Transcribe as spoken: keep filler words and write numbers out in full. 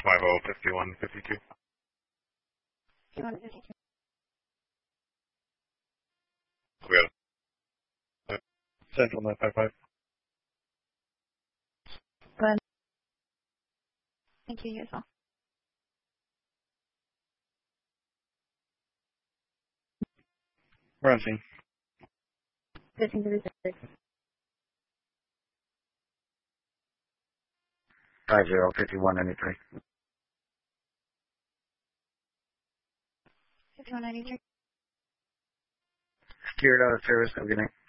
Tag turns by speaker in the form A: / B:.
A: five oh fifty-one fifty-two.
B: fifty-one fifty-two.
A: We got Central nine five five.
B: Go ahead. Thank you, you as well.
A: We're on scene.
B: fifteen thirty-six.
C: five zero fifty-one ninety-three.
B: fifty-one ninety-three.
C: Secured out of service. Have a good night.